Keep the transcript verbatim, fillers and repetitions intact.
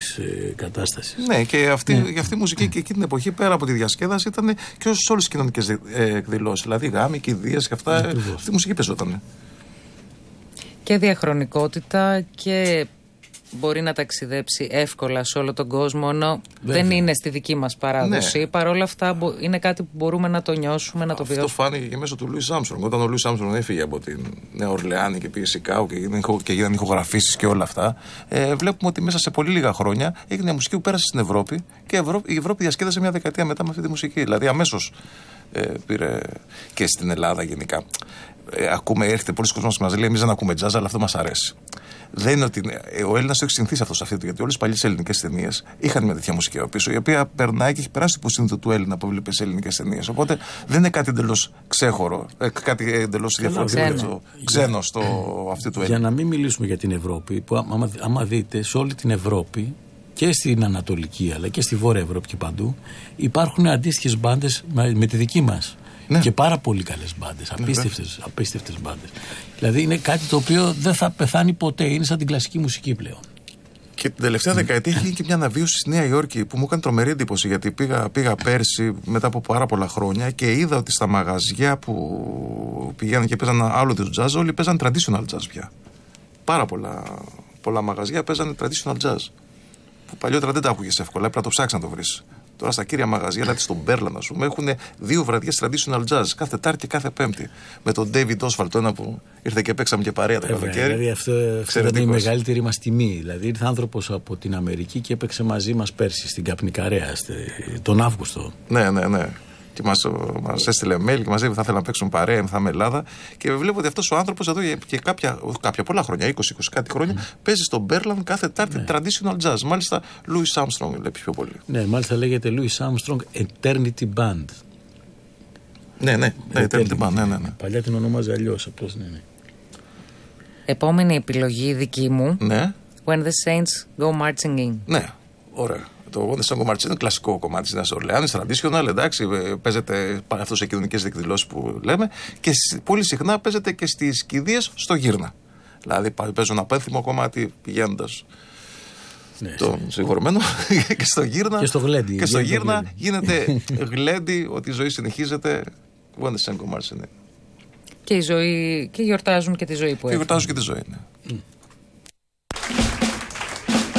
της ε, κατάστασης. Ναι, και αυτή, ναι. αυτή η μουσική και εκείνη την εποχή, πέρα από τη διασκέδαση, ήταν και σε όλες τις κοινωνικές εκδηλώσεις. Δηλαδή γάμοι, κηδείες και αυτά. Ναι, αυτή η μουσική παίζονταν. Και διαχρονικότητα και μπορεί να ταξιδέψει εύκολα σε όλο τον κόσμο, ενώ Βέβαια. δεν είναι στη δική μας παράδοση. Ναι. Παρ' όλα αυτά είναι κάτι που μπορούμε να το νιώσουμε, να το βιώσουμε. Αυτό φάνηκε και μέσω του Λούις Άρμστρονγκ. Όταν ο Λούις Άρμστρονγκ έφυγε από την Νέα Ορλεάνη και πήγε Σικάγο και γίνανε ηχογραφήσεις και όλα αυτά, ε, βλέπουμε ότι μέσα σε πολύ λίγα χρόνια έγινε μια μουσική που πέρασε στην Ευρώπη και η Ευρώπη, η Ευρώπη διασκέδασε μια δεκαετία μετά με αυτή τη μουσική. Δηλαδή αμέσως ε, πήρε και στην Ελλάδα γενικά. Ε, ακούμε, έρχεται πολλοί κόσμος και μας λέει: εμείς δεν ακούμε jazz, αλλά αυτό μας αρέσει. Δεν είναι ότι ο Έλληνας το έχει συνηθίσει αυτό σε αυτή, γιατί όλες οι παλιές ελληνικές ταινίες είχαν μια τέτοια μουσική από πίσω, η οποία περνάει και έχει περάσει το υποσύνθετο του Έλληνα που βλέπει σε ελληνικές ταινίες. Οπότε δεν είναι κάτι εντελώς ξέχωρο, ε, κάτι εντελώς διαφορετικό, ξένο στο αυτή του Έλληνα. Για να μην μιλήσουμε για την Ευρώπη, που άμα, άμα δείτε σε όλη την Ευρώπη και στην Ανατολική αλλά και στη Βόρεια Ευρώπη και παντού, υπάρχουν αντίστοιχες μπάντες με τη δική μας. Ναι. Και πάρα πολύ καλές μπάντες, απίστευτες, ναι, απίστευτες μπάντες. Δηλαδή είναι κάτι το οποίο δεν θα πεθάνει ποτέ, είναι σαν την κλασική μουσική πλέον. Και την τελευταία δεκαετία έχει γίνει και μια αναβίωση στη Νέα Υόρκη που μου έκανε τρομερή εντύπωση, γιατί πήγα, πήγα πέρσι μετά από πάρα πολλά χρόνια και είδα ότι στα μαγαζιά που πηγαίναν και παίζαν άλλο του jazz, όλοι παίζαν traditional jazz πια. Πάρα πολλά, πολλά μαγαζιά παίζαν traditional jazz. Που παλιότερα δεν τα άκουγες εύκολα, έπρεπε να το ψάξεις να το βρεις. Τώρα στα κύρια μαγαζιά, δηλαδή στον Μπέρλαν, ας πούμε, έχουν δύο βραδιές traditional jazz, κάθε Τετάρτη και κάθε Πέμπτη. Με τον David Oswald, το ένα που ήρθε και παίξαμε και παρέα το καλοκαίρι. Δηλαδή αυτό, αυτό ήταν η μεγαλύτερη μας τιμή. Δηλαδή ήρθε άνθρωπος από την Αμερική και έπαιξε μαζί μας πέρσι στην Καπνικαρέα, τον Αύγουστο. Ναι, ναι, ναι. Και μας, μας έστειλε mail και μας είπε: θα ήθελα να παίξουμε παρέα, θα είμαι Ελλάδα. Και βλέπω ότι αυτός ο άνθρωπος εδώ και κάποια, κάποια πολλά χρόνια, είκοσι είκοσι κάτι χρόνια, mm. παίζει στον Μπέρλαν κάθε Τετάρτη ναι. traditional jazz. Μάλιστα, Louis Armstrong λέει πιο πολύ. Ναι, μάλιστα λέγεται Louis Armstrong Eternity Band. Ναι, ναι, ναι, Eternity, Eternity Band. Ναι, ναι, ναι. Παλιά την ονόμαζε αλλιώς. Απλώς, ναι, ναι. Επόμενη επιλογή δική μου. Ναι. When the Saints Go Marching In. Ναι, ωραία. Το When the Saints Go Marching In είναι κλασικό κομμάτι της Νέας Ορλεάνης, traditional, εντάξει, παίζεται αυτό σε κοινωνικές εκδηλώσεις που λέμε και πολύ συχνά παίζεται και στις κηδείες στο γύρνα. Δηλαδή παίζουν ένα απένθυμο κομμάτι πηγαίνοντας ναι, τον συγχωρεμένο και στο γύρνα. Και στο γλέντι. Και στο γύρνα γίνεται γλέντι ότι η ζωή συνεχίζεται. When the Saints Go Marching In. Και η ζωή, και γιορτάζουν και τη ζωή που έχουν. Και γιορτάζουν και τη ζωή, ναι. Mm.